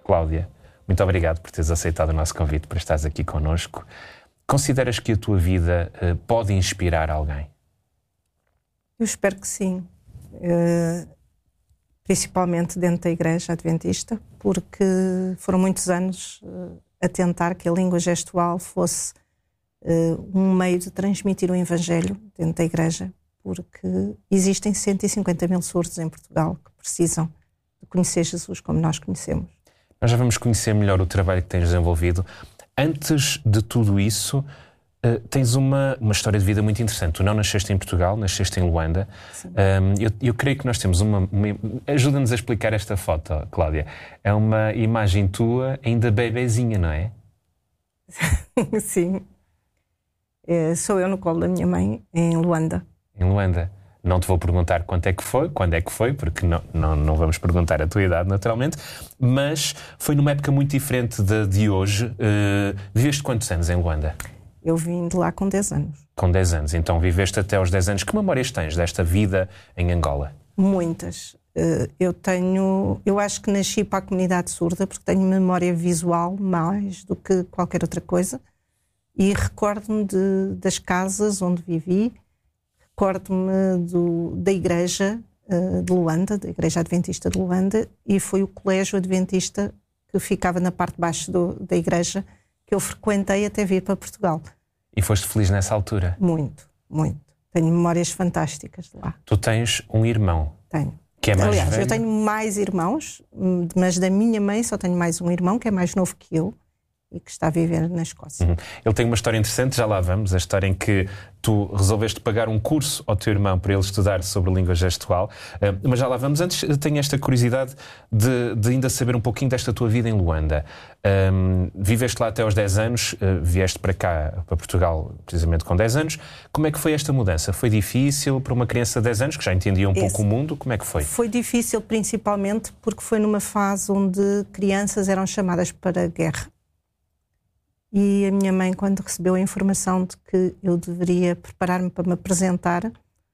Cláudia, muito obrigado por teres aceitado o nosso convite para estares aqui connosco. Consideras que a tua vida pode inspirar alguém? Eu espero que sim. Principalmente dentro da Igreja Adventista, porque foram muitos anos a tentar que a língua gestual fosse um meio de transmitir o Evangelho dentro da Igreja, porque existem 150 mil surdos em Portugal que precisam de conhecer Jesus como nós conhecemos. Nós já vamos conhecer melhor o trabalho que tens desenvolvido. Antes de tudo isso, tens uma história de vida muito interessante. Tu não nasceste em Portugal, nasceste em Luanda. Eu creio que nós temos uma... Ajuda-nos a explicar esta foto, Cláudia. É uma imagem tua ainda bebezinha, não é? Sim. Sou eu no colo da minha mãe, em Luanda. Em Luanda. Não te vou perguntar quando é que foi, porque não vamos perguntar a tua idade, naturalmente, mas foi numa época muito diferente de hoje. Viveste quantos anos em Luanda? Eu vim de lá com 10 anos. Com 10 anos. Então viveste até aos 10 anos. Que memórias tens desta vida em Angola? Muitas. Eu acho que nasci para a comunidade surda porque tenho memória visual mais do que qualquer outra coisa e recordo-me das casas onde vivi. Recordo-me da igreja de Luanda, da Igreja Adventista de Luanda, e foi o colégio adventista que ficava na parte de baixo da igreja que eu frequentei até vir para Portugal. E foste feliz nessa altura? Muito, muito. Tenho memórias fantásticas de lá. Tu tens um irmão? Tenho. Que é mais Aliás, velho? eu tenho mais irmãos, mas da minha mãe só tenho mais um irmão, que é mais novo que eu, e que está a viver na Escócia. Ele tem uma história interessante, já lá vamos, a história em que tu resolveste pagar um curso ao teu irmão para ele estudar sobre língua gestual, mas já lá vamos. Antes tenho esta curiosidade de ainda saber um pouquinho desta tua vida em Luanda. Viveste lá até aos 10 anos, vieste para cá, para Portugal, precisamente com 10 anos. Como é que foi esta mudança? Foi difícil para uma criança de 10 anos, que já entendia um pouco o mundo? Como é que foi? Foi difícil principalmente porque foi numa fase onde crianças eram chamadas para a guerra. E a minha mãe, quando recebeu a informação de que eu deveria preparar-me para me apresentar,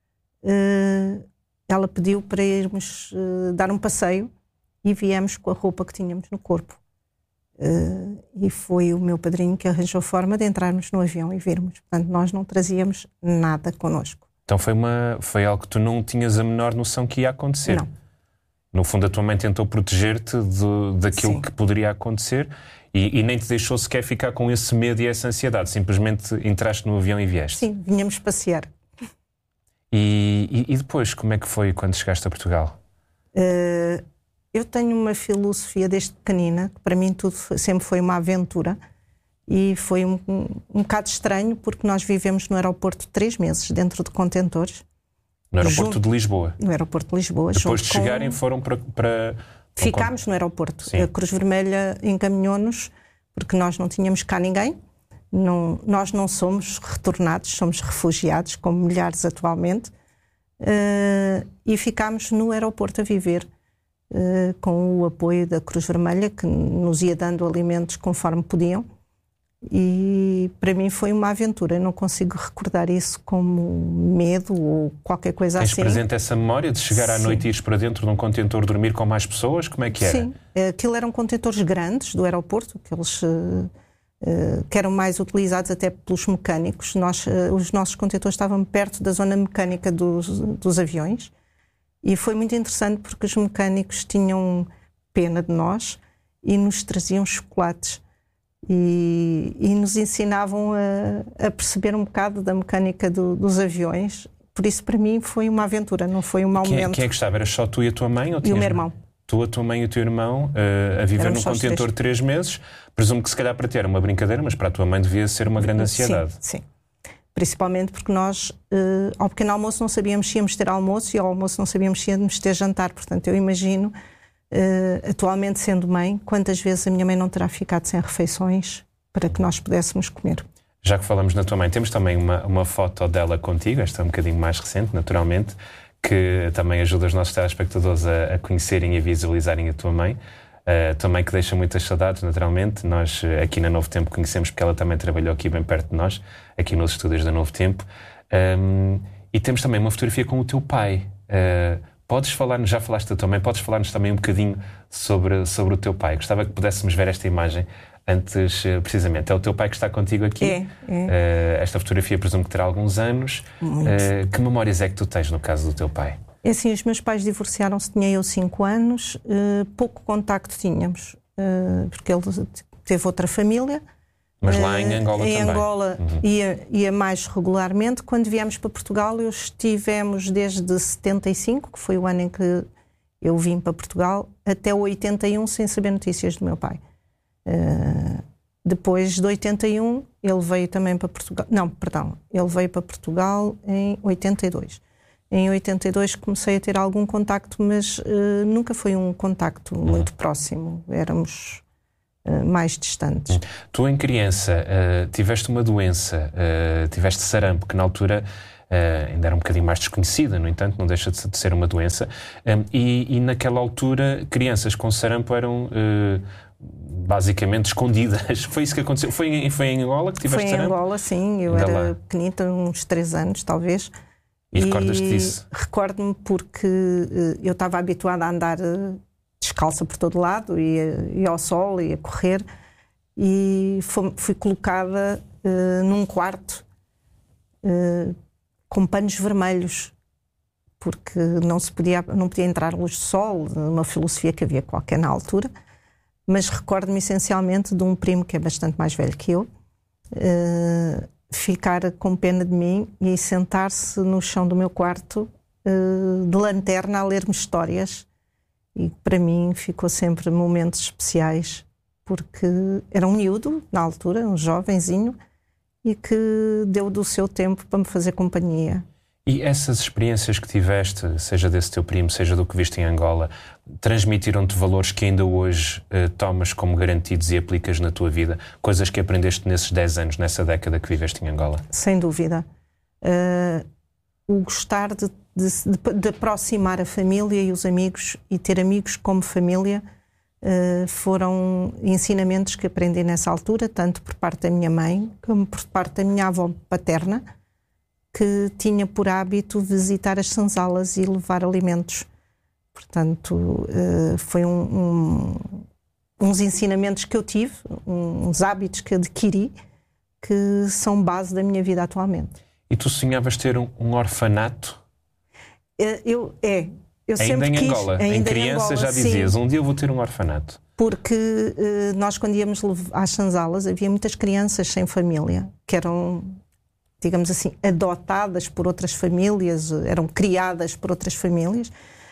ela pediu para irmos dar um passeio e viemos com a roupa que tínhamos no corpo. E foi o meu padrinho que arranjou forma de entrarmos no avião e virmos. Portanto, nós não trazíamos nada connosco. Então foi algo que tu não tinhas a menor noção que ia acontecer? Não. No fundo, a tua mãe tentou proteger-te daquilo Sim. que poderia acontecer e nem te deixou sequer ficar com esse medo e essa ansiedade. Simplesmente entraste no avião e vieste. Sim, vinhamos passear. E depois, como é que foi quando chegaste a Portugal? Eu tenho uma filosofia desde pequenina, que para mim tudo sempre foi uma aventura. E foi um bocado estranho, porque nós vivemos no aeroporto 3 meses, dentro de contentores. No aeroporto de Lisboa? No aeroporto de Lisboa. Depois de chegarem foram para... Ficámos no aeroporto. Sim. A Cruz Vermelha encaminhou-nos, porque nós não tínhamos cá ninguém. Nós não somos retornados, somos refugiados, como milhares atualmente. E ficámos no aeroporto a viver, com o apoio da Cruz Vermelha, que nos ia dando alimentos conforme podiam. E para mim foi uma aventura. Eu não consigo recordar isso como medo ou qualquer coisa assim. Tens presente essa memória de chegar à noite e ires para dentro de um contentor dormir com mais pessoas? Como é que era? Sim, aquilo eram contentores grandes do aeroporto, que eram mais utilizados até pelos mecânicos. Os nossos contentores estavam perto da zona mecânica dos aviões e foi muito interessante porque os mecânicos tinham pena de nós e nos traziam chocolates. E nos ensinavam a perceber um bocado da mecânica dos aviões. Por isso, para mim, foi uma aventura, não foi um mau momento. Quem é que estava? Eras só tu e a tua mãe? Ou e o meu irmão. Tu, a tua mãe e o teu irmão a viver num contentor 3 meses. Presumo que se calhar para ti era uma brincadeira, mas para a tua mãe devia ser uma grande ansiedade. Sim. Principalmente porque nós, ao pequeno almoço, não sabíamos se íamos ter almoço e ao almoço não sabíamos se íamos ter jantar. Portanto, eu imagino... atualmente sendo mãe, quantas vezes a minha mãe não terá ficado sem refeições para que nós pudéssemos comer. Já que falamos na tua mãe, temos também uma foto dela contigo, esta é um bocadinho mais recente, naturalmente, que também ajuda os nossos telespectadores a conhecerem e a visualizarem a tua mãe. A tua mãe que deixa muitas saudades, naturalmente. Nós aqui na Novo Tempo conhecemos porque ela também trabalhou aqui bem perto de nós, aqui nos estúdios da Novo Tempo. E temos também uma fotografia com o teu pai. Podes falar-nos, já falaste da tua mãe, podes falar-nos também um bocadinho sobre o teu pai. Gostava que pudéssemos ver esta imagem antes, precisamente. É o teu pai que está contigo aqui. Esta fotografia presumo que terá alguns anos. Que memórias é que tu tens no caso do teu pai? É assim, os meus pais divorciaram-se, tinha eu 5 anos, pouco contacto tínhamos, porque ele teve outra família. Mas lá em Angola também? Em Angola ia mais regularmente. Quando viemos para Portugal, estivemos desde 75, que foi o ano em que eu vim para Portugal, até o 81 sem saber notícias do meu pai. Depois de 81, ele veio também para Portugal. Não, perdão, ele veio para Portugal em 82. Em 82 comecei a ter algum contacto, mas nunca foi um contacto muito próximo. Éramos mais distantes. Tu, em criança, tiveste uma doença, tiveste sarampo, que na altura ainda era um bocadinho mais desconhecida, no entanto, não deixa de ser uma doença. E naquela altura, crianças com sarampo eram basicamente escondidas. Foi isso que aconteceu? Foi em Angola que tiveste sarampo? Foi em Angola, sim. Eu era pequenita, uns 3 anos, talvez. E recordas-te disso? Recordo-me porque eu estava habituada a andar descalça por todo lado, ia ao sol, ia correr, e fui colocada num quarto com panos vermelhos, porque não podia entrar luz de sol, uma filosofia que havia qualquer na altura, mas recordo-me essencialmente de um primo que é bastante mais velho que eu, ficar com pena de mim e sentar-se no chão do meu quarto de lanterna a ler-me histórias. E para mim ficou sempre momentos especiais, porque era um miúdo, na altura, um jovenzinho, e que deu do seu tempo para me fazer companhia. E essas experiências que tiveste, seja desse teu primo, seja do que viste em Angola, transmitiram-te valores que ainda hoje tomas como garantidos e aplicas na tua vida? Coisas que aprendeste nesses 10 anos, nessa década que viveste em Angola? Sem dúvida. O gostar de aproximar a família e os amigos e ter amigos como família foram ensinamentos que aprendi nessa altura, tanto por parte da minha mãe como por parte da minha avó paterna, que tinha por hábito visitar as senzalas e levar alimentos. Portanto, foi uns ensinamentos que eu tive, uns hábitos que adquiri, que são base da minha vida atualmente. E tu sonhavas ter um orfanato? Eu ainda sempre quis. Em Angola? Em criança já dizias, sim. Um dia eu vou ter um orfanato. Porque nós, quando íamos às senzalas, havia muitas crianças sem família, que eram, digamos assim, adotadas por outras famílias, eram criadas por outras famílias.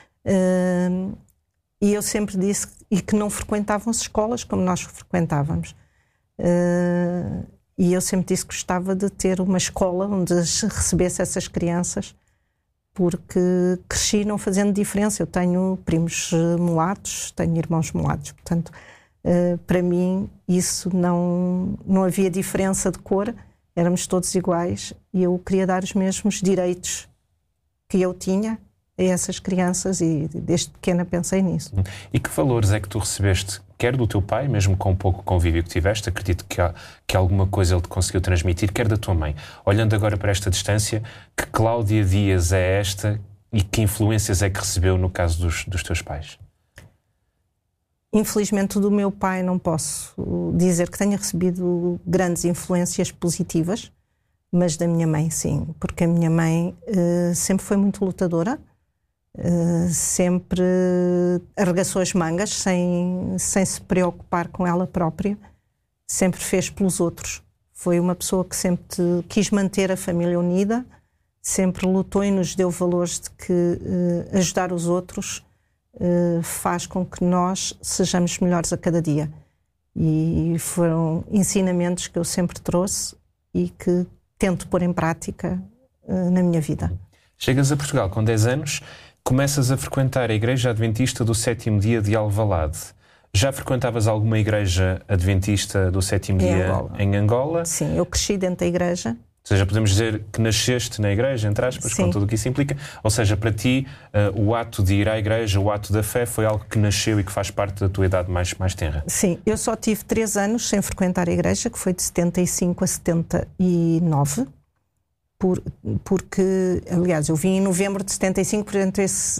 E eu sempre disse que não frequentavam as escolas como nós frequentávamos. E eu sempre disse que gostava de ter uma escola onde recebesse essas crianças, porque cresci não fazendo diferença. Eu tenho primos mulatos, tenho irmãos mulatos, portanto, para mim isso não havia diferença de cor, éramos todos iguais e eu queria dar os mesmos direitos que eu tinha a essas crianças e desde pequena pensei nisso. E que valores é que tu recebeste, quer do teu pai, mesmo com o pouco convívio que tiveste, acredito que alguma coisa ele te conseguiu transmitir, quer da tua mãe? Olhando agora para esta distância, que Cláudia Dias é esta e que influências é que recebeu no caso dos teus pais? Infelizmente do meu pai não posso dizer que tenha recebido grandes influências positivas, mas da minha mãe sim, porque a minha mãe sempre foi muito lutadora, sempre arregaçou as mangas sem se preocupar com ela própria, sempre fez pelos outros. Foi uma pessoa que sempre quis manter a família unida, sempre lutou e nos deu valores de que ajudar os outros faz com que nós sejamos melhores a cada dia. E foram ensinamentos que eu sempre trouxe e que tento pôr em prática na minha vida. Chegas a Portugal com 10 anos, começas a frequentar a Igreja Adventista do Sétimo Dia de Alvalade. Já frequentavas alguma igreja adventista do Sétimo Dia em Angola? Sim, eu cresci dentro da igreja. Ou seja, podemos dizer que nasceste na igreja, entre aspas, com tudo o que isso implica. Ou seja, para ti, o ato de ir à igreja, o ato da fé, foi algo que nasceu e que faz parte da tua idade mais tenra. Sim, eu só tive 3 anos sem frequentar a igreja, que foi de 75 a 79, porque, aliás, eu vim em novembro de 75, portanto,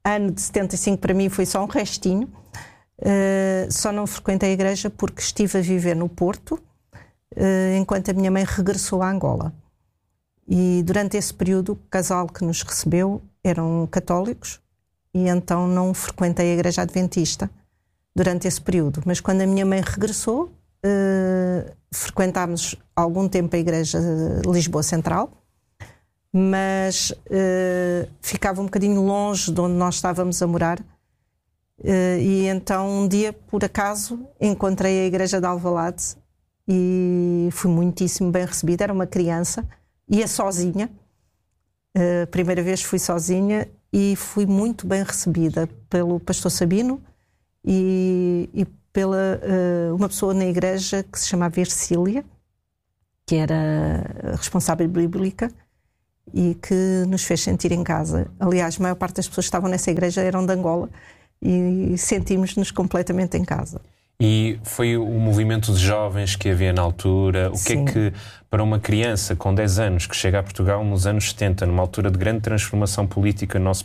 ano de 75 para mim foi só um restinho. Só não frequentei a igreja porque estive a viver no Porto, enquanto a minha mãe regressou a Angola. E durante esse período, o casal que nos recebeu eram católicos e então não frequentei a igreja adventista durante esse período. Mas quando a minha mãe regressou, frequentámos algum tempo a igreja de Lisboa Central, mas ficava um bocadinho longe de onde nós estávamos a morar. E então um dia, por acaso, encontrei a igreja de Alvalade e fui muitíssimo bem recebida. Era uma criança, ia sozinha, a primeira vez fui sozinha e fui muito bem recebida pelo pastor Sabino e pela uma pessoa na igreja que se chamava Ercília, que era responsável bíblica e que nos fez sentir em casa. Aliás, a maior parte das pessoas que estavam nessa igreja eram de Angola e sentimos-nos completamente em casa. E foi o movimento de jovens que havia na altura. O que é que, para uma criança com 10 anos que chega a Portugal nos anos 70, numa altura de grande transformação política no nosso